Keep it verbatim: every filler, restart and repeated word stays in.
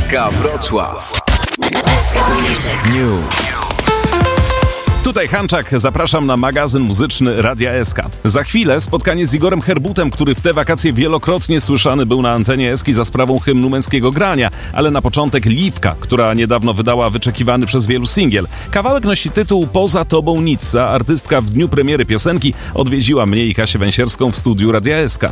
S K Wrocław. News. Tutaj Hanczak, zapraszam na magazyn muzyczny Radia S K. Za chwilę spotkanie z Igorem Herbutem, który w te wakacje wielokrotnie słyszany był na antenie Eski za sprawą hymnu męskiego grania, ale na początek Liwka, która niedawno wydała wyczekiwany przez wielu singiel. Kawałek nosi tytuł Poza tobą nic, a artystka w dniu premiery piosenki odwiedziła mnie i Kasię Węsierską w studiu Radia S K.